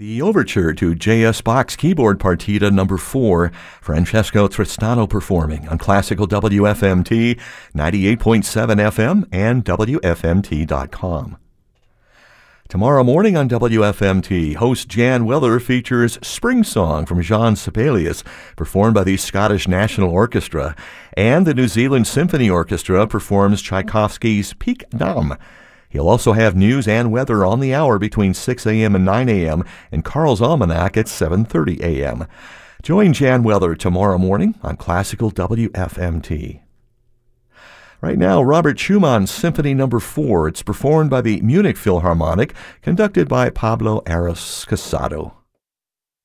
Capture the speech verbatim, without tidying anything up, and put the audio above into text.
The overture to J S. Bach's keyboard partita number four, Francesco Tristano performing on Classical W F M T, ninety-eight point seven F M and W F M T dot com. Tomorrow morning on W F M T, host Jan Weller features Spring Song from Jean Sibelius, performed by the Scottish National Orchestra, and the New Zealand Symphony Orchestra performs Tchaikovsky's Peak Dam. He'll also have news and weather on the hour between six a.m. and nine a.m. and Carl's Almanac at seven thirty a.m. Join Jan Weller tomorrow morning on Classical W F M T. Right now, Robert Schumann's Symphony number four. It's performed by the Munich Philharmonic, conducted by Pablo Aras Casado.